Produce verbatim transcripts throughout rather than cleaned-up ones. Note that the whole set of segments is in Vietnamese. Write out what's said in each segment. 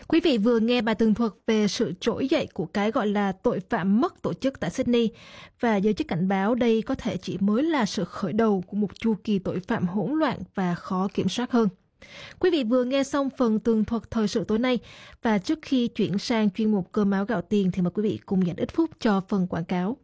Quý vị vừa nghe bài tường thuật về sự trỗi dậy của cái gọi là tội phạm mất tổ chức tại Sydney, và giới chức cảnh báo đây có thể chỉ mới là sự khởi đầu của một chu kỳ tội phạm hỗn loạn và khó kiểm soát hơn. Quý vị vừa nghe xong phần tường thuật thời sự tối nay, và trước khi chuyển sang chuyên mục Cơm áo gạo tiền thì mời quý vị cùng dành ít phút cho phần quảng cáo.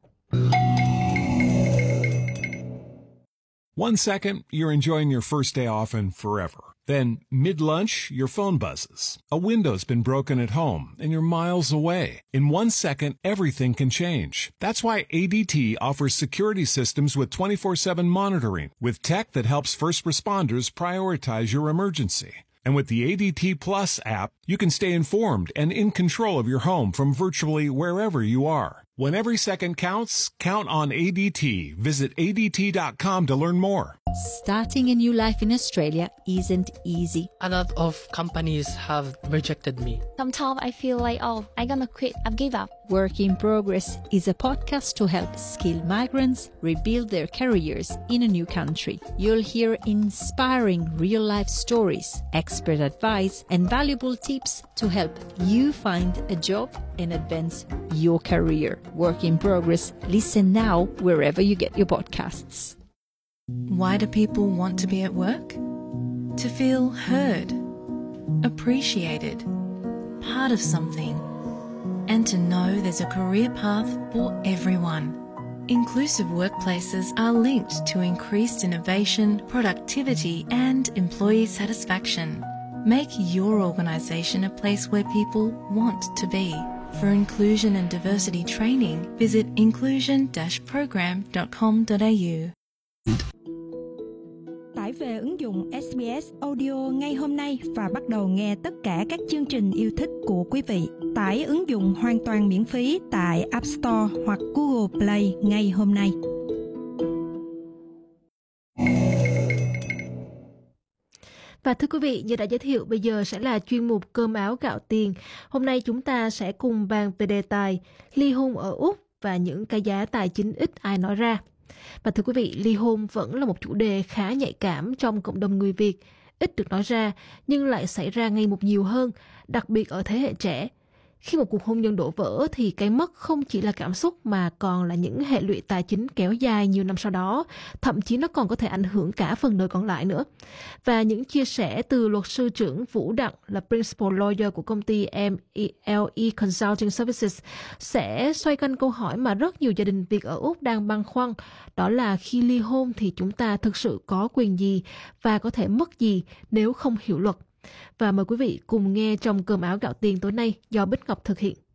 One second, you're enjoying your first day off and forever. Then, mid-lunch, your phone buzzes. A window's been broken at home, and you're miles away. In one second, everything can change. That's why A D T offers security systems with twenty-four seven monitoring, with tech that helps first responders prioritize your emergency. And with the A D T Plus app, you can stay informed and in control of your home from virtually wherever you are. When every second counts, count on A D T. Visit A D T dot com to learn more. Starting a new life in Australia isn't easy. A lot of companies have rejected me. Sometimes I feel like, oh, I'm gonna quit, I've give up. Work in Progress is a podcast to help skilled migrants rebuild their careers in a new country. You'll hear inspiring real-life stories, expert advice, and valuable tips to help you find a job and advance your career. Work in Progress. Listen now wherever you get your podcasts. Why do people want to be at work? To feel heard, appreciated, part of something, and to know there's a career path for everyone. Inclusive workplaces are linked to increased innovation, productivity, and employee satisfaction. Make your organisation a place where people want to be. For inclusion and diversity training, visit inclusion dash program dot com dot a u. Tải về ứng dụng ét bê ét Audio ngay hôm nay và bắt đầu nghe tất cả các chương trình yêu thích của quý vị. Tải ứng dụng hoàn toàn miễn phí tại App Store hoặc Google Play ngay hôm nay. Và thưa quý vị, như đã giới thiệu, bây giờ sẽ là chuyên mục Cơm áo gạo tiền. Hôm nay chúng ta sẽ cùng bàn về đề tài ly hôn ở Úc và những cái giá tài chính ít ai nói ra. Và thưa quý vị, ly hôn vẫn là một chủ đề khá nhạy cảm trong cộng đồng người Việt, ít được nói ra nhưng lại xảy ra ngày một nhiều hơn, đặc biệt ở thế hệ trẻ. Khi một cuộc hôn nhân đổ vỡ thì cái mất không chỉ là cảm xúc mà còn là những hệ lụy tài chính kéo dài nhiều năm sau đó, thậm chí nó còn có thể ảnh hưởng cả phần đời còn lại nữa. Và những chia sẻ từ luật sư trưởng Vũ Đặng là Principal Lawyer của công ty em lờ e Consulting Services sẽ xoay quanh câu hỏi mà rất nhiều gia đình Việt ở Úc đang băn khoăn, đó là khi ly hôn thì chúng ta thực sự có quyền gì và có thể mất gì nếu không hiểu luật. Và mời quý vị cùng nghe trong Cơm áo gạo tiền tối nay do Bích Ngọc thực hiện.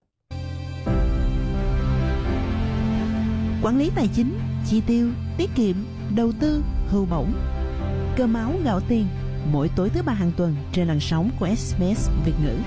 Quản lý tài chính, chi tiêu, tiết kiệm, đầu tư, hưu bổng. Cơm áo gạo tiền mỗi tối thứ ba hàng tuần trên làn sóng của ét bê ét Việt ngữ.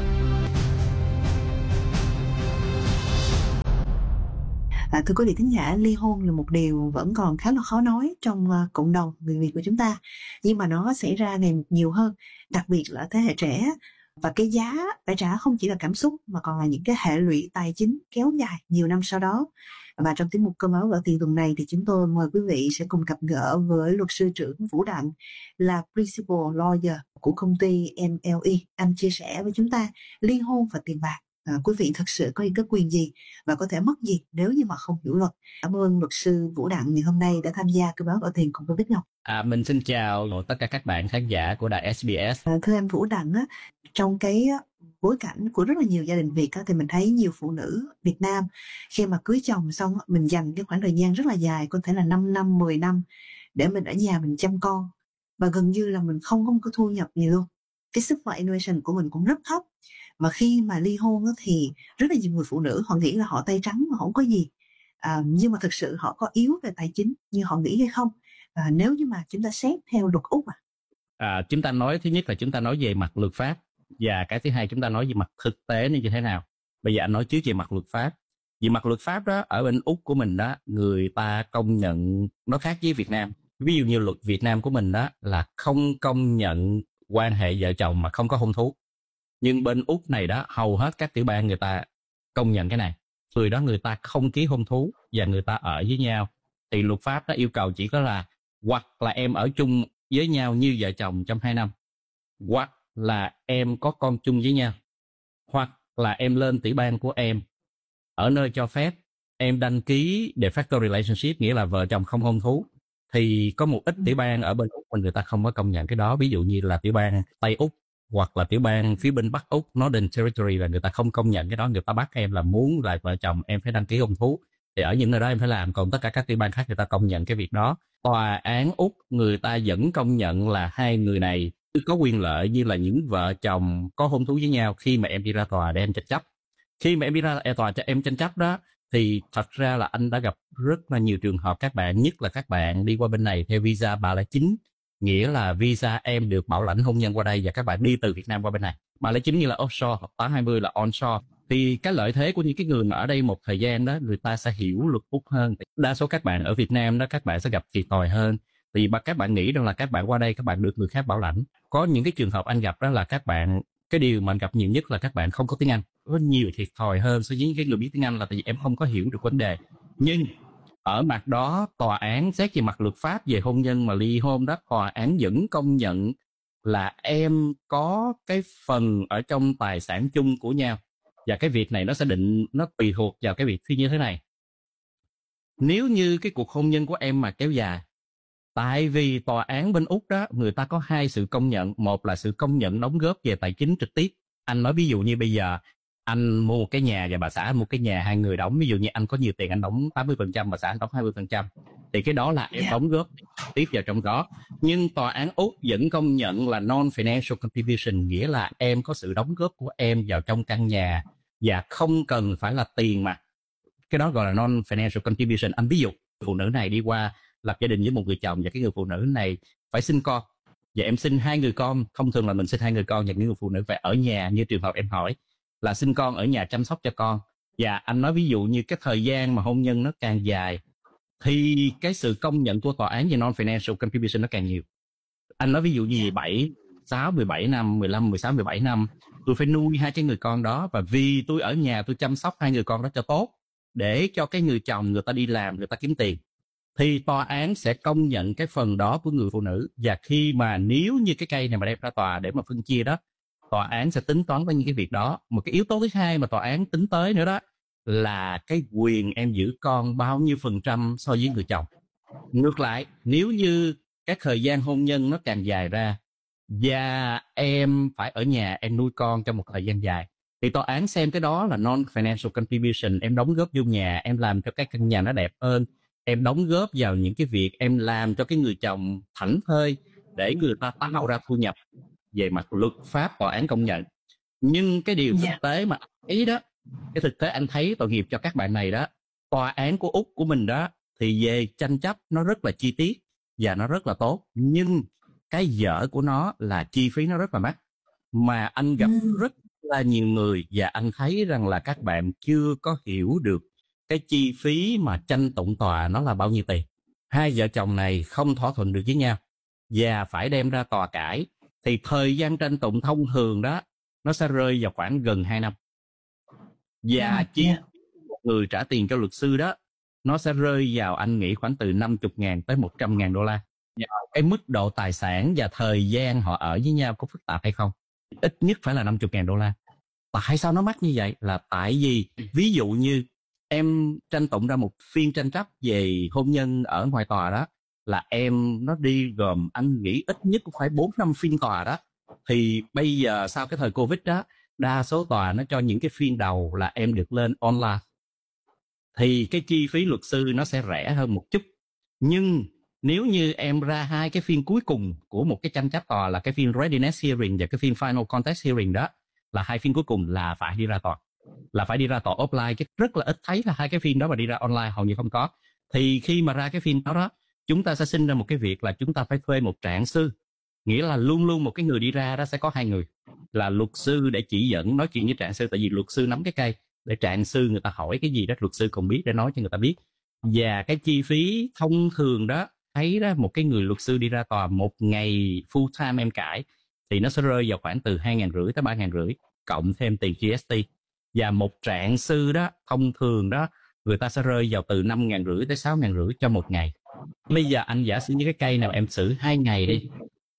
À, thưa quý vị thính giả, ly hôn là một điều vẫn còn khá là khó nói trong uh, cộng đồng người Việt của chúng ta, nhưng mà nó xảy ra ngày một nhiều hơn, đặc biệt là thế hệ trẻ, và cái giá phải trả không chỉ là cảm xúc mà còn là những cái hệ lụy tài chính kéo dài nhiều năm sau đó. Và trong tiết mục Cơm áo gạo tiền tuần này thì chúng tôi mời quý vị sẽ cùng gặp gỡ với luật sư trưởng Vũ Đặng là Principal Lawyer của công ty em lờ e. Anh chia sẻ với chúng ta ly hôn và tiền bạc. À, quý vị thực sự có những cái quyền gì và có thể mất gì nếu như mà không hiểu luật. Cảm ơn luật sư Vũ Đặng ngày hôm nay đã tham gia Cơm áo gạo tiền cùng với Bích Ngọc. À, mình xin chào tất cả các bạn khán giả của đài ét bê ét. À, thưa anh Vũ Đặng á, trong cái bối cảnh của rất là nhiều gia đình Việt á, thì mình thấy nhiều phụ nữ Việt Nam khi mà cưới chồng xong mình dành cái khoảng thời gian rất là dài, có thể là năm năm, mười năm để mình ở nhà mình chăm con, và gần như là mình không không có thu nhập gì luôn. Cái superannuation của mình cũng rất thấp. Mà khi mà ly hôn á, thì rất là nhiều người phụ nữ họ nghĩ là họ tay trắng mà không có gì, à, nhưng mà thực sự họ có yếu về tài chính như họ nghĩ hay không, à, nếu như mà chúng ta xét theo luật Úc. À? À, chúng ta nói thứ nhất là chúng ta nói về mặt luật pháp, và cái thứ hai chúng ta nói về mặt thực tế như thế nào. Bây giờ anh nói trước về mặt luật pháp. Về mặt luật pháp đó, ở bên Úc của mình đó, người ta công nhận nó khác với Việt Nam. Ví dụ như luật Việt Nam của mình đó là không công nhận quan hệ vợ chồng mà không có hôn thú. Nhưng bên Úc này đó, hầu hết các tiểu bang người ta công nhận cái này. Người đó người ta không ký hôn thú và người ta ở với nhau. Thì luật pháp đó yêu cầu chỉ có là hoặc là em ở chung với nhau như vợ chồng trong hai năm, hoặc là em có con chung với nhau, hoặc là em lên tiểu bang của em ở nơi cho phép em đăng ký de facto relationship, nghĩa là vợ chồng không hôn thú, thì có một ít tiểu bang ở bên Úc mà người ta không có công nhận cái đó. Ví dụ như là tiểu bang Tây Úc hoặc là tiểu bang phía bên Bắc Úc, Northern Territory, là người ta không công nhận cái đó. Người ta bắt em là muốn là vợ chồng em phải đăng ký hôn thú, thì ở những nơi đó em phải làm. Còn tất cả các tiểu bang khác người ta công nhận cái việc đó. Tòa án Úc người ta vẫn công nhận là hai người này có quyền lợi như là những vợ chồng có hôn thú với nhau khi mà em đi ra tòa để em tranh chấp. Khi mà em đi ra tòa cho em tranh chấp đó, thì thật ra là anh đã gặp rất là nhiều trường hợp các bạn, nhất là các bạn đi qua bên này theo visa ba không chín, nghĩa là visa em được bảo lãnh hôn nhân qua đây và các bạn đi từ Việt Nam qua bên này. ba không chín như là offshore, hoặc tám hai mươi là onshore. Thì cái lợi thế của những cái người mà ở đây một thời gian đó, người ta sẽ hiểu luật Úc hơn. Đa số các bạn ở Việt Nam đó, các bạn sẽ gặp thiệt thòi hơn. Thì các bạn nghĩ rằng là các bạn qua đây các bạn được người khác bảo lãnh. Có những cái trường hợp anh gặp đó là các bạn, cái điều mà anh gặp nhiều nhất là các bạn không có tiếng Anh. Có nhiều thiệt thòi hơn so với những cái người biết tiếng Anh là tại vì em không có hiểu được vấn đề. Nhưng ở mặt đó, tòa án xét về mặt luật pháp về hôn nhân mà ly hôn đó, tòa án vẫn công nhận là em có cái phần ở trong tài sản chung của nhau. Và cái việc này nó sẽ định, nó tùy thuộc vào cái việc như thế này. Nếu như cái cuộc hôn nhân của em mà kéo dài, tại vì tòa án bên Úc đó, người ta có hai sự công nhận. Một là sự công nhận đóng góp về tài chính trực tiếp. Anh nói ví dụ như bây giờ, anh mua một cái nhà và bà xã mua cái nhà, hai người đóng. Ví dụ như anh có nhiều tiền, anh đóng tám mươi phần trăm, bà xã anh đóng hai mươi phần trăm. Thì cái đó là em đóng góp tiếp vào trong đó. Nhưng tòa án Úc vẫn công nhận là non-financial contribution, nghĩa là em có sự đóng góp của em vào trong căn nhà và không cần phải là tiền mà. Cái đó gọi là non-financial contribution. Anh ví dụ, phụ nữ này đi qua lập gia đình với một người chồng và cái người phụ nữ này phải sinh con. Và em sinh hai người con, thông thường là mình sinh hai người con và những người phụ nữ phải ở nhà, như trường hợp em hỏi là sinh con ở nhà chăm sóc cho con. Và anh nói ví dụ như cái thời gian mà hôn nhân nó càng dài thì cái sự công nhận của tòa án về non-financial contribution nó càng nhiều. Anh nói ví dụ như bảy, sáu, mười bảy năm, mười lăm, mười sáu, mười bảy năm tôi phải nuôi hai cái người con đó, và vì tôi ở nhà tôi chăm sóc hai người con đó cho tốt để cho cái người chồng người ta đi làm, người ta kiếm tiền, thì tòa án sẽ công nhận cái phần đó của người phụ nữ. Và khi mà nếu như cái cây này mà đem ra tòa để mà phân chia đó, tòa án sẽ tính toán với những cái việc đó. Một cái yếu tố thứ hai mà tòa án tính tới nữa đó là cái quyền em giữ con bao nhiêu phần trăm so với người chồng. Ngược lại, nếu như cái thời gian hôn nhân nó càng dài ra và em phải ở nhà em nuôi con trong một thời gian dài, thì tòa án xem cái đó là non-financial contribution. Em đóng góp vô nhà, em làm cho cái căn nhà nó đẹp hơn, em đóng góp vào những cái việc em làm cho cái người chồng thảnh thơi để người ta tạo ra thu nhập. Về mặt luật pháp tòa án công nhận. Nhưng cái điều thực tế mà ý đó, cái thực tế anh thấy tội nghiệp cho các bạn này đó, tòa án của Úc của mình đó thì về tranh chấp nó rất là chi tiết và nó rất là tốt. Nhưng cái dở của nó là chi phí nó rất là mắc. Mà anh gặp rất là nhiều người và anh thấy rằng là các bạn chưa có hiểu được cái chi phí mà tranh tụng tòa nó là bao nhiêu tiền. Hai vợ chồng này không thỏa thuận được với nhau và phải đem ra tòa cãi, thì thời gian tranh tụng thông thường đó nó sẽ rơi vào khoảng gần hai năm. Và chi một người trả tiền cho luật sư đó nó sẽ rơi vào anh nghĩ khoảng từ năm mươi ngàn tới một trăm ngàn đô la. Cái mức độ tài sản và thời gian họ ở với nhau có phức tạp hay không? Ít nhất phải là năm mươi ngàn đô la. Tại sao nó mắc như vậy? Là tại vì ví dụ như em tranh tụng ra một phiên tranh chấp về hôn nhân ở ngoài tòa đó, là em nó đi gồm anh nghĩ ít nhất cũng phải bốn năm phiên tòa đó. Thì bây giờ sau cái thời Covid đó, đa số tòa nó cho những cái phiên đầu là em được lên online. Thì cái chi phí luật sư nó sẽ rẻ hơn một chút. Nhưng nếu như em ra hai cái phiên cuối cùng của một cái tranh chấp tòa là cái phiên readiness hearing và cái phiên final contest hearing đó, là hai phiên cuối cùng là phải đi ra tòa. Là phải đi ra tòa offline. Cái rất là ít thấy là hai cái phiên đó mà đi ra online, hầu như không có. Thì khi mà ra cái phiên đó đó, chúng ta sẽ sinh ra một cái việc là chúng ta phải thuê một trạng sư. Nghĩa là luôn luôn một cái người đi ra đó sẽ có hai người. Là luật sư để chỉ dẫn, nói chuyện với trạng sư. Tại vì luật sư nắm cái cây. Để trạng sư người ta hỏi cái gì đó luật sư còn biết để nói cho người ta biết. Và cái chi phí thông thường đó, thấy đó một cái người luật sư đi ra tòa một ngày full time em cãi thì nó sẽ rơi vào khoảng từ hai ngàn rưỡi tới ba ngàn rưỡi cộng thêm tiền giê ét tê. Và một trạng sư đó thông thường đó người ta sẽ rơi vào từ năm ngàn rưỡi tới sáu ngàn rưỡi cho một ngày. Bây giờ anh giả sử như cái cây nào em xử hai ngày đi,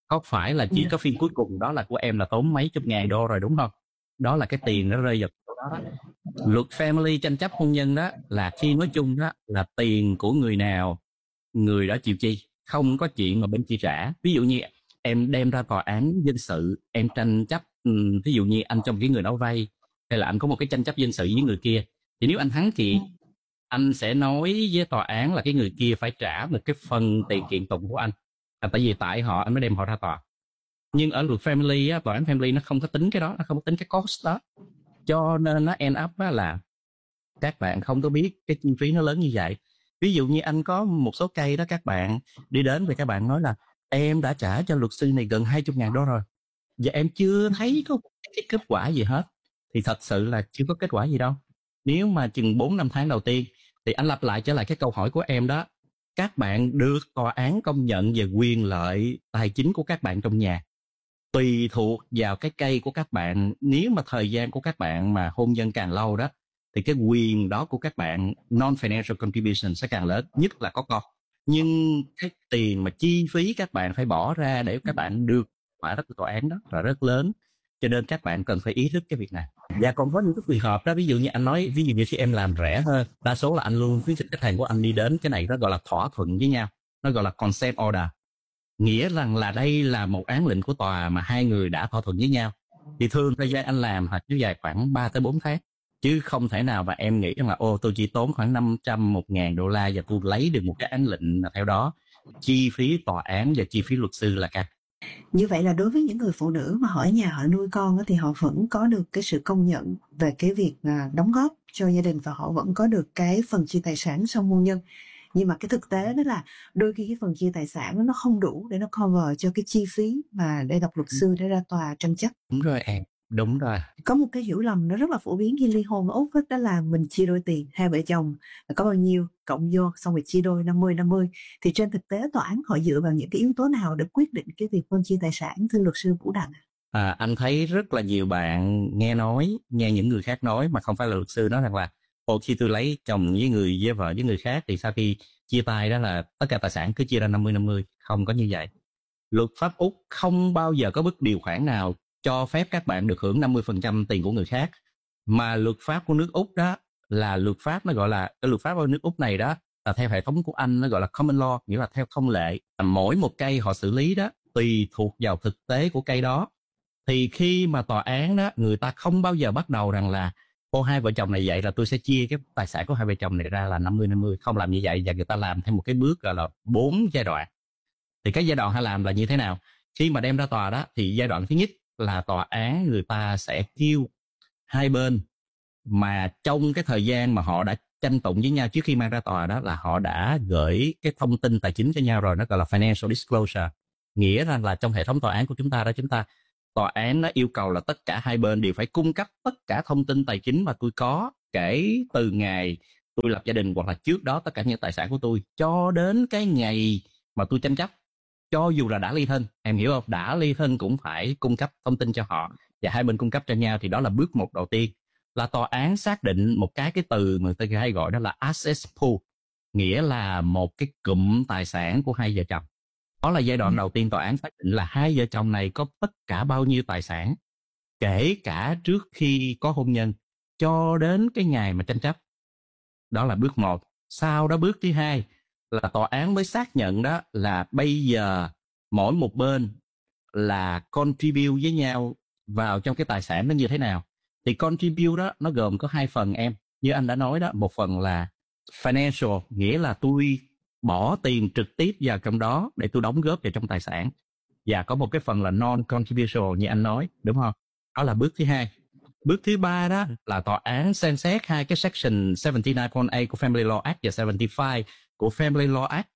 Có phải là chỉ có phiên cuối cùng đó là của em là tốn mấy chục ngàn đô rồi đúng không? Đó là cái tiền nó rơi vào đó đó. Luật family tranh chấp hôn nhân đó là khi nói chung đó là tiền của người nào người đó chịu chi, không có chuyện mà bên chi trả. Ví dụ như em đem ra tòa án dân sự, em tranh chấp, ví dụ như anh trong cái người đó vay, hay là anh có một cái tranh chấp dân sự với người kia, thì nếu anh thắng kiện, anh sẽ nói với tòa án là cái người kia phải trả một cái phần tiền kiện tụng của anh, à, tại vì tại họ anh mới đem họ ra tòa. Nhưng ở luật family á, tòa án family nó không có tính cái đó, nó không có tính cái cost đó, cho nên nó end up á là các bạn không có biết cái chi phí nó lớn như vậy. Ví dụ như anh có một số cây đó, các bạn đi đến và các bạn nói là em đã trả cho luật sư này gần hai mươi ngàn đô rồi và em chưa thấy có cái kết quả gì hết, thì thật sự là chưa có kết quả gì đâu. Nếu mà chừng bốn năm tháng đầu tiên thì anh lặp lại trở lại cái câu hỏi của em đó, các bạn được tòa án công nhận về quyền lợi tài chính của các bạn trong nhà, tùy thuộc vào cái cây của các bạn. Nếu mà thời gian của các bạn mà hôn nhân càng lâu đó thì cái quyền đó của các bạn non-financial contribution sẽ càng lớn, nhất là có con. Nhưng cái tiền mà chi phí các bạn phải bỏ ra để các bạn được quả đất của tòa án đó là rất lớn, cho nên các bạn cần phải ý thức cái việc này. Và còn có những cái trường hợp đó, ví dụ như anh nói, ví dụ như khi em làm rẻ hơn, đa số là anh luôn khuyến khích khách hàng của anh đi đến cái này, nó gọi là thỏa thuận với nhau, nó gọi là consent order, nghĩa rằng là đây là một án lệnh của tòa mà hai người đã thỏa thuận với nhau. Thì thường thời gian anh làm là kéo dài khoảng ba tới bốn tháng, chứ không thể nào mà em nghĩ rằng là ô tôi chỉ tốn khoảng năm trăm, một ngàn đô la và tôi lấy được một cái án lệnh theo đó. Chi phí tòa án và chi phí luật sư là cao. Như vậy là đối với những người phụ nữ mà họ ở nhà họ nuôi con thì họ vẫn có được cái sự công nhận về cái việc đóng góp cho gia đình và họ vẫn có được cái phần chia tài sản sau hôn nhân. Nhưng mà cái thực tế đó là đôi khi cái phần chia tài sản nó không đủ để nó cover cho cái chi phí mà để gặp luật sư để ra tòa tranh chấp. Đúng rồi em, đúng rồi. Có một cái hiểu lầm nó rất là phổ biến khi ly hôn ở Úc đó, đó là mình chia đôi tiền, hai vợ chồng có bao nhiêu cộng vô xong rồi chia đôi năm mươi năm mươi. Thì trên thực tế tòa án họ dựa vào những cái yếu tố nào để quyết định cái việc phân chia tài sản, thưa luật sư Vũ Đặng? À, anh thấy rất là nhiều bạn nghe nói, nghe những người khác nói mà không phải là luật sư nói rằng là ồ, khi tôi lấy chồng với người với vợ với người khác thì sau khi chia tay đó là tất cả tài sản cứ chia ra năm mươi năm mươi. Không có như vậy. Luật pháp Úc không bao giờ có bất điều khoản nào cho phép các bạn được hưởng năm mươi phần trăm tiền của người khác. Mà luật pháp của nước Úc đó là luật pháp, nó gọi là cái luật pháp ở nước Úc này đó là theo hệ thống của Anh, nó gọi là common law, nghĩa là theo thông lệ. Mỗi một cây họ xử lý đó tùy thuộc vào thực tế của cây đó. Thì khi mà tòa án đó, người ta không bao giờ bắt đầu rằng là ô hai vợ chồng này vậy là tôi sẽ chia cái tài sản của hai vợ chồng này ra là năm mươi năm mươi. Không làm như vậy, và người ta làm theo một cái bước gọi là bốn giai đoạn. Thì cái giai đoạn hay làm là như thế nào? Khi mà đem ra tòa đó thì giai đoạn thứ nhất là tòa án người ta sẽ kêu hai bên mà trong cái thời gian mà họ đã tranh tụng với nhau trước khi mang ra tòa đó là họ đã gửi cái thông tin tài chính cho nhau rồi, nó gọi là financial disclosure. Nghĩa rằng là trong hệ thống tòa án của chúng ta đó, chúng ta tòa án nó yêu cầu là tất cả hai bên đều phải cung cấp tất cả thông tin tài chính mà tôi có kể từ ngày tôi lập gia đình hoặc là trước đó tất cả những tài sản của tôi cho đến cái ngày mà tôi tranh chấp. Cho dù là đã ly thân, em hiểu không? Đã ly thân cũng phải cung cấp thông tin cho họ và hai bên cung cấp cho nhau. Thì đó là bước một đầu tiên, là tòa án xác định một cái cái từ mà người ta hay gọi đó là assets pool, nghĩa là một cái cụm tài sản của hai vợ chồng. Đó là giai đoạn đầu tiên tòa án xác định là hai vợ chồng này có tất cả bao nhiêu tài sản, kể cả trước khi có hôn nhân cho đến cái ngày mà tranh chấp. Đó là bước một. Sau đó bước thứ hai là tòa án mới xác nhận đó là bây giờ mỗi một bên là contribute với nhau vào trong cái tài sản nó như thế nào. Thì contribute đó nó gồm có hai phần em. Như anh đã nói đó, một phần là financial, nghĩa là tôi bỏ tiền trực tiếp vào trong đó để tôi đóng góp vào trong tài sản. Và có một cái phần là non-contributional như anh nói, đúng không? Đó là bước thứ hai. Bước thứ ba đó là tòa án xem xét hai cái section bảy mươi chín point eight của Family Law Act và bảy mươi lăm của Family Law Act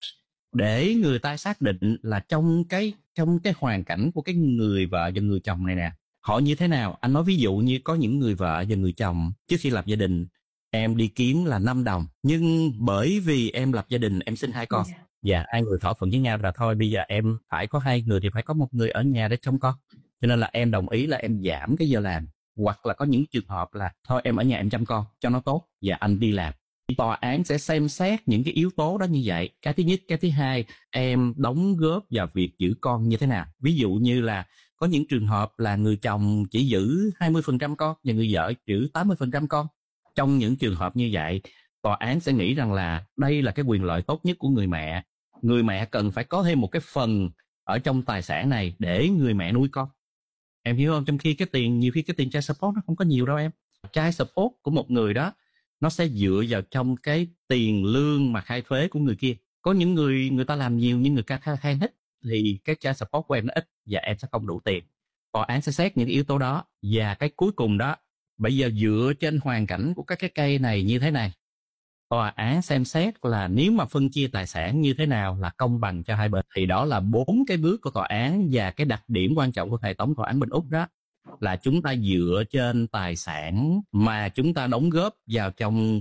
để người ta xác định là trong cái trong cái hoàn cảnh của cái người vợ và người chồng này nè, họ như thế nào. Anh nói ví dụ như có những người vợ và người chồng trước khi lập gia đình em đi kiếm là năm đồng, nhưng bởi vì em lập gia đình em sinh hai con và yeah. hai người thỏa thuận với nhau là thôi bây giờ em phải có hai người thì phải có một người ở nhà để trông con, cho nên là em đồng ý là em giảm cái giờ làm, hoặc là có những trường hợp là thôi em ở nhà em chăm con cho nó tốt và anh đi làm. Tòa án sẽ xem xét những cái yếu tố đó như vậy. Cái thứ nhất, cái thứ hai, em đóng góp vào việc giữ con như thế nào. Ví dụ như là có những trường hợp là người chồng chỉ giữ hai mươi phần trăm con và người vợ giữ tám mươi phần trăm con. Trong những trường hợp như vậy, tòa án sẽ nghĩ rằng là đây là cái quyền lợi tốt nhất của người mẹ. Người mẹ cần phải có thêm một cái phần ở trong tài sản này để người mẹ nuôi con. Em hiểu không? Trong khi cái tiền, nhiều khi cái tiền child support nó không có nhiều đâu em. Child support của một người đó, nó sẽ dựa vào trong cái tiền lương mà khai thuế của người kia. Có những người, người ta làm nhiều nhưng người ta khai hết, thì cái child support của em nó ít và em sẽ không đủ tiền. Tòa án sẽ xét những yếu tố đó. Và cái cuối cùng đó, bây giờ dựa trên hoàn cảnh của các cái cây này như thế này, tòa án xem xét là nếu mà phân chia tài sản như thế nào là công bằng cho hai bên. Thì đó là bốn cái bước của tòa án. Và cái đặc điểm quan trọng của hệ thống tòa án bên Úc đó là chúng ta dựa trên tài sản mà chúng ta đóng góp vào trong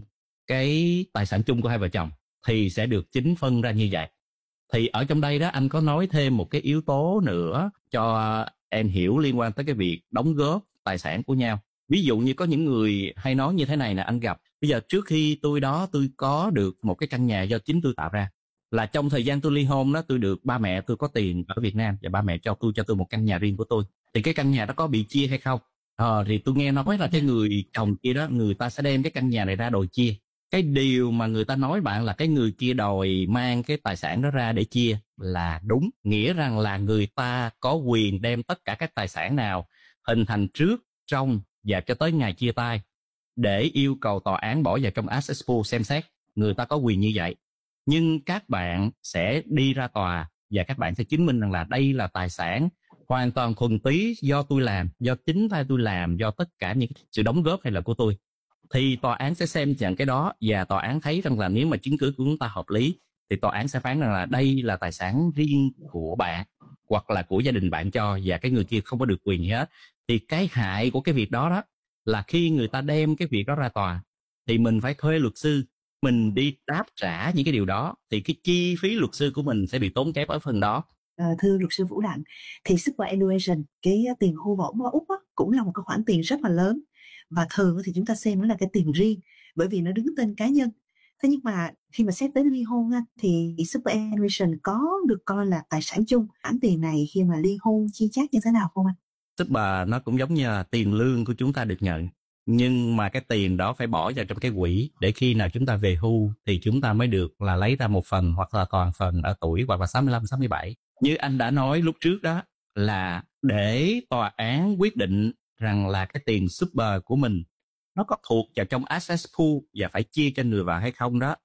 cái tài sản chung của hai vợ chồng thì sẽ được chính phân ra như vậy. Thì ở trong đây đó, anh có nói thêm một cái yếu tố nữa cho em hiểu liên quan tới cái việc đóng góp tài sản của nhau. Ví dụ như có những người hay nói như thế này nè, anh gặp. Bây giờ trước khi tôi đó tôi có được một cái căn nhà do chính tôi tạo ra, là trong thời gian tôi ly hôn đó, tôi được ba mẹ tôi có tiền ở Việt Nam và ba mẹ cho tôi cho tôi một căn nhà riêng của tôi. Thì cái căn nhà đó có bị chia hay không? Ờ, thì tôi nghe nói là cái người chồng kia đó, người ta sẽ đem cái căn nhà này ra đòi chia. Cái điều mà người ta nói bạn là cái người kia đòi mang cái tài sản đó ra để chia là đúng. Nghĩa rằng là người ta có quyền đem tất cả các tài sản nào hình thành trước, trong và cho tới ngày chia tay để yêu cầu tòa án bỏ vào trong assets pool xem xét. Người ta có quyền như vậy. Nhưng các bạn sẽ đi ra tòa và các bạn sẽ chứng minh rằng là đây là tài sản hoàn toàn thuần túy do tôi làm, do chính tay tôi làm, do tất cả những sự đóng góp hay là của tôi. Thì tòa án sẽ xem nhận cái đó và tòa án thấy rằng là nếu mà chứng cứ của chúng ta hợp lý thì tòa án sẽ phán rằng là đây là tài sản riêng của bạn hoặc là của gia đình bạn cho và cái người kia không có được quyền gì hết. Thì cái hại của cái việc đó đó là khi người ta đem cái việc đó ra tòa thì mình phải thuê luật sư, mình đi đáp trả những cái điều đó, thì cái chi phí luật sư của mình sẽ bị tốn kém ở phần đó. À, thưa luật sư Vũ Đặng, thì superannuation, cái tiền hưu bổng ở Úc á, cũng là một cái khoản tiền rất là lớn, và thường thì chúng ta xem nó là cái tiền riêng bởi vì nó đứng tên cá nhân. Thế nhưng mà khi mà xét đến ly hôn á, thì superannuation có được coi là tài sản chung. Khoản tiền này khi mà ly hôn chia chác như thế nào không anh? Super nó cũng giống như là tiền lương của chúng ta được nhận, nhưng mà cái tiền đó phải bỏ vào trong cái quỹ để khi nào chúng ta về hưu thì chúng ta mới được là lấy ra một phần hoặc là toàn phần ở tuổi hoặc là sáu mươi lăm, sáu mươi bảy. Như anh đã nói lúc trước đó, là để tòa án quyết định rằng là cái tiền super của mình nó có thuộc vào trong assets pool và phải chia cho người vợ hay không đó,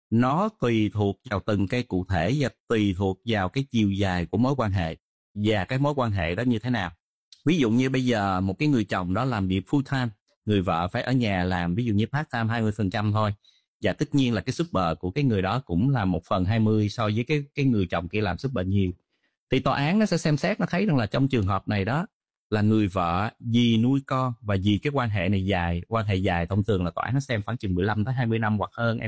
nó tùy thuộc vào từng cái cụ thể và tùy thuộc vào cái chiều dài của mối quan hệ và cái mối quan hệ đó như thế nào. Ví dụ như bây giờ một cái người chồng đó làm việc full time, người vợ phải ở nhà làm ví dụ như part time hai mươi phần trăm thôi, và tất nhiên là cái super của cái người đó cũng là một phần hai mươi so với cái cái người chồng kia làm super nhiều. Thì tòa án nó sẽ xem xét, nó thấy rằng là trong trường hợp này đó là người vợ vì nuôi con và vì cái quan hệ này dài, quan hệ dài thông thường là tòa án nó xem khoảng chừng mười lăm tới hai mươi năm hoặc hơn.